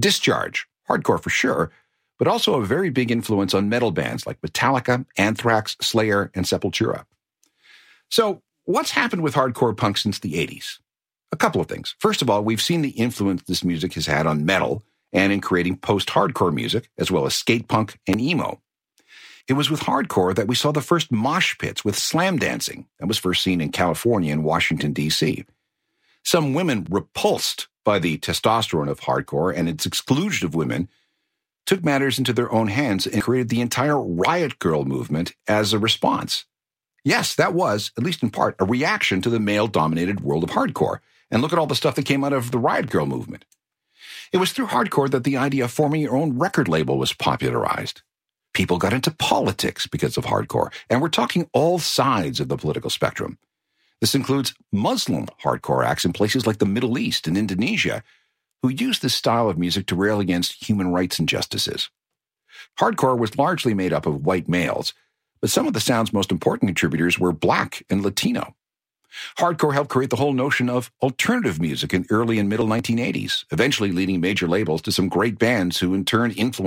Discharge, hardcore for sure, but also a very big influence on metal bands like Metallica, Anthrax, Slayer, and Sepultura. So, what's happened with hardcore punk since the 80s? A couple of things. First of all, we've seen the influence this music has had on metal and in creating post-hardcore music, as well as skate punk and emo. It was with hardcore that we saw the first mosh pits with slam dancing that was first seen in California and Washington, D.C. Some women, repulsed by the testosterone of hardcore and its exclusion of women, took matters into their own hands and created the entire Riot Grrrl movement as a response. Yes, that was, at least in part, a reaction to the male-dominated world of hardcore. And look at all the stuff that came out of the Riot Grrrl movement. It was through hardcore that the idea of forming your own record label was popularized. People got into politics because of hardcore, and we're talking all sides of the political spectrum. This includes Muslim hardcore acts in places like the Middle East and Indonesia, who used this style of music to rail against human rights injustices. Hardcore was largely made up of white males, but some of the sound's most important contributors were Black and Latino. Hardcore helped create the whole notion of alternative music in early and middle 1980s, eventually leading major labels to some great bands who in turn influenced